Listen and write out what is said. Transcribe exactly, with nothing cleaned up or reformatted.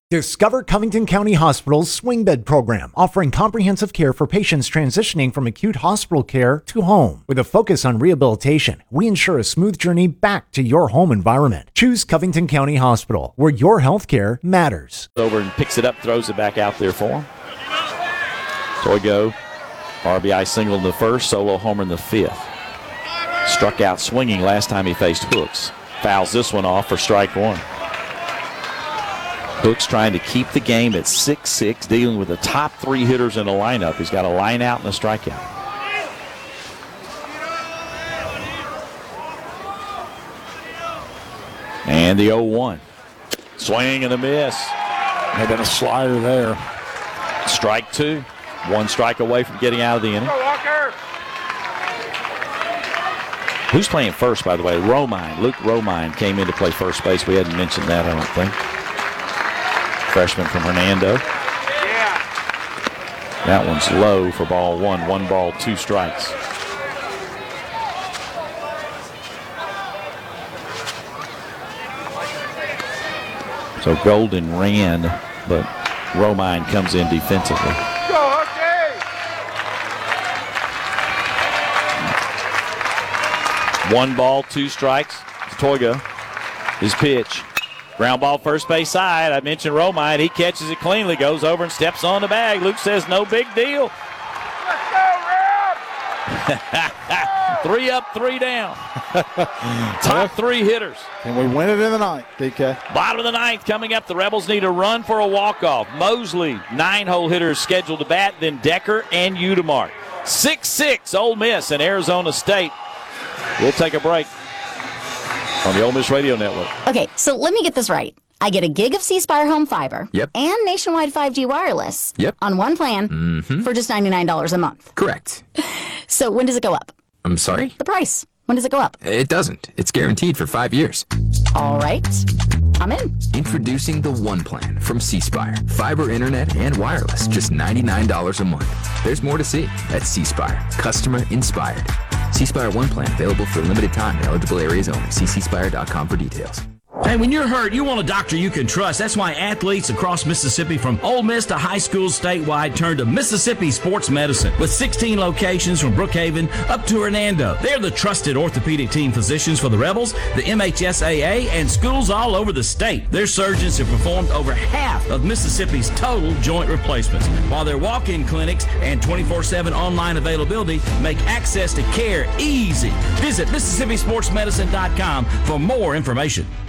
Discover Covington County Hospital's swing bed program, offering comprehensive care for patients transitioning from acute hospital care to home. With a focus on rehabilitation, we ensure a smooth journey back to your home environment. Choose Covington County Hospital, where your health care matters. Over and picks it up, throws it back out there for him. Toigo, R B I single in the first, solo homer in the fifth. Struck out swinging last time he faced Hooks. Fouls this one off for strike one. Hooks trying to keep the game at six six, dealing with the top three hitters in the lineup. He's got a line out and a strikeout. And the oh one. Swing and a miss. Had been a slider there. Strike two. One strike away from getting out of the inning. Who's playing first, by the way? Romine. Luke Romine came in to play first base. We hadn't mentioned that, I don't think. Freshman from Hernando. Yeah. That one's low for ball one. One ball, two strikes. So Golden ran, but Romine comes in defensively. Go, okay. One ball, two strikes. Toigo, his pitch. Ground ball first base side. I mentioned Romine. He catches it cleanly, goes over and steps on the bag. Luke says no big deal. Let's go, Rip! Three up, three down. Top three hitters. And we win it in the ninth, D K. Bottom of the ninth coming up. The Rebels need a run for a walk-off. Mosley, nine-hole hitters scheduled to bat, then Decker and Udemark. six six, Ole Miss and Arizona State. We'll take a break on the Ole Miss Radio Network. Okay, so let me get this right. I get a gig of C Spire home fiber. Yep. And nationwide five G wireless. Yep. On one plan mm-hmm. for just ninety-nine dollars a month. Correct. So when does it go up? I'm sorry? The price. When does it go up? It doesn't. It's guaranteed for five years. All right. I'm in. Introducing the One Plan from C Spire. Fiber, internet, and wireless. Just ninety-nine dollars a month. There's more to see at C Spire. Customer inspired. C Spire One Plan available for a limited time in eligible areas only. See c spire dot com for details. Hey, when you're hurt, you want a doctor you can trust. That's why athletes across Mississippi, from Ole Miss to high schools statewide, turn to Mississippi Sports Medicine. With sixteen locations from Brookhaven up to Hernando, they're the trusted orthopedic team physicians for the Rebels, the M H S A A, and schools all over the state. Their surgeons have performed over half of Mississippi's total joint replacements, while their walk-in clinics and twenty-four seven online availability make access to care easy. Visit Mississippi Sports Medicine dot com for more information.